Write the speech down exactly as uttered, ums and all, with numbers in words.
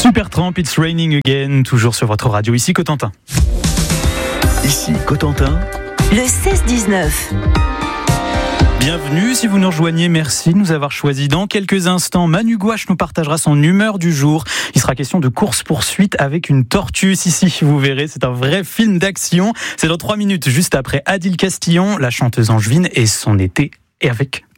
Supertramp, It's Raining Again, toujours sur votre radio, ici Cotentin. Ici Cotentin, le seize dix-neuf. Bienvenue, si vous nous rejoignez, merci de nous avoir choisis. Dans quelques instants, Manu Gouache nous partagera son humeur du jour. Il sera question de course-poursuite avec une tortue. Si, si, vous verrez, c'est un vrai film d'action. C'est dans trois minutes, juste après Adil Castillon, la chanteuse angevine et son été et avec